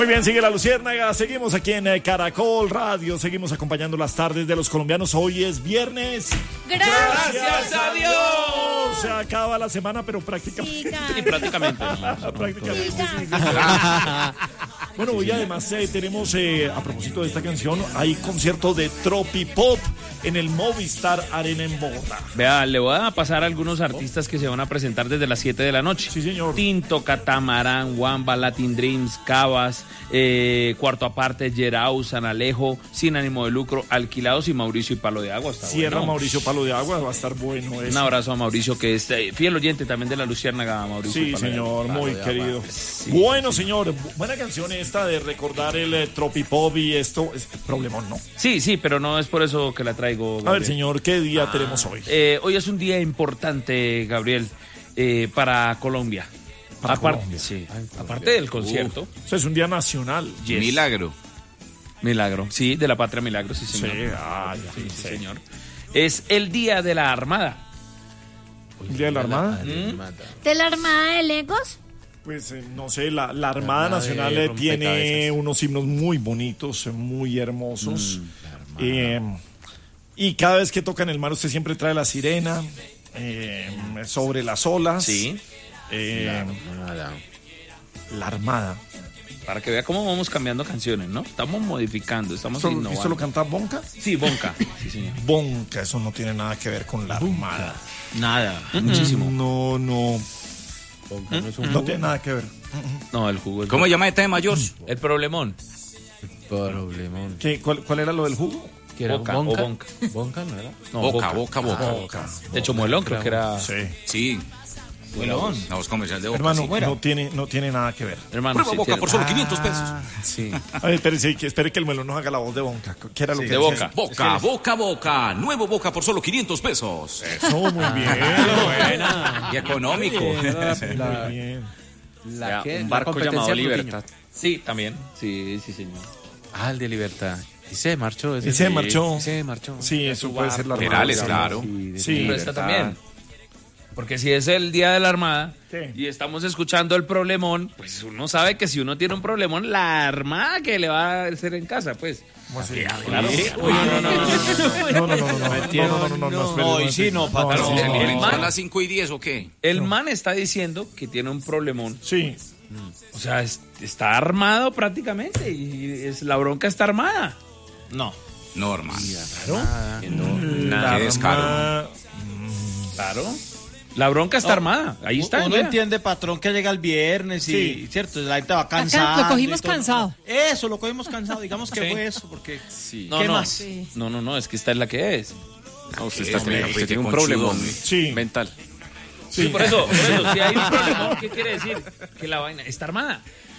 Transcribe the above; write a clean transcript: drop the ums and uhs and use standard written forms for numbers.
Muy bien, sigue la Luciérnaga. Seguimos aquí en Caracol Radio. Seguimos acompañando las tardes de los colombianos. Hoy es viernes. ¡Gracias a Dios! Se acaba la semana, pero prácticamente. Sí, prácticamente. Prácticamente. Bueno, hoy además tenemos, a propósito de esta canción, hay concierto de Tropipop en el Movistar Arena en Bogotá. Vea, le voy a pasar a algunos artistas que se van a presentar desde las 7 de la noche. Sí, señor. Tinto, Catamarán, Wamba, Latin Dreams, Cabas, Cuarto Aparte, Yerau, San Alejo, Sin Ánimo de Lucro, Alquilados y Mauricio y Palo de Agua. Cierra bueno. Mauricio Palo de Agua, va a estar bueno eso. Un abrazo a Mauricio, que es fiel oyente también de la Luciérnaga, Mauricio. Sí, Palo señor, de muy Agua. querido. Sí, bueno, sí. señor, buena canción esta de recordar el Tropipop y esto. Es problemón, ¿no? Sí, pero no es por eso que la traigo, Gabriel. A ver, señor, ¿qué día tenemos hoy? Hoy es un día importante, Gabriel, para Colombia. Para Colombia. Sí, aparte del concierto. O sea, es un día nacional. Yes. Milagro, sí, de la patria Milagro, sí, señor. Sí, Sí, señor. Es el día de la Armada. ¿El día de la Armada? ¿De la Armada de Legos? Pues no sé, la Armada Nacional tiene unos himnos muy bonitos, muy hermosos. Y cada vez que toca en el mar, usted siempre trae la sirena, sobre las olas. Sí. La Armada. Para que vea cómo vamos cambiando canciones, ¿no? Estamos modificando, estamos innovando. ¿Esto lo canta Bonca? Sí, Bonca. Sí, señor. Bonca, eso no tiene nada que ver con la Armada. Nada. Muchísimo. No. No tiene nada que ver. No, el jugo. ¿Cómo se llama este tema, George? El problemón. ¿Cuál era lo del jugo? ¿Que era Boca Bonca? o Bonca. ¿Bonca no era? No, Boca. De hecho, Muelón creo que era... Sí. Muelón. La voz comercial de Boca. Hermano, sí. no tiene nada que ver. Hermano, Prueba sí, Boca tiene- por solo 500 pesos. Sí. A ver, espere que el melón nos haga la voz de Bonca. ¿Qué era lo que de decía? Boca. Boca. Nuevo Boca por solo 500 pesos. Eso, muy bien. Buena. Y económico. Muy bien. ¿La qué? Un La barco competencia llamado Rubiño. Libertad. Sí, también. Sí, señor. Ah, el de Libertad. Y se marchó. Y se marchó. Se marchó. Sí, eso puede ser la Armada. Perales, claro. Sí. Pero esta también. Porque si es el día de la Armada ¿Qué? y estamos escuchando el problemón, pues uno sabe que si uno tiene un problemón, la Armada que le va a hacer en casa, pues. Claro. No. Hoy sí, no, patrón. ¿Se alimentó man- a las 5:10 o qué? El man está diciendo que tiene un problemón. Sí. O sea, está armado prácticamente y la bronca está armada. No. No, hermano. La Qué descaro. Armada- Claro. La bronca está armada. Ahí está. Uno vea. entiende, patrón, que llega el viernes y, Sí. cierto, la gente va cansado. Lo cogimos cansado. Eso, lo cogimos cansado. Digamos que Sí. fue eso, porque... No, ¿Qué no. más? No, es que esta es la que es. Usted Usted tiene un problemón Sí. mental. Sí. Sí, por eso, si hay un problemón, ¿qué quiere decir? Que la vaina está armada.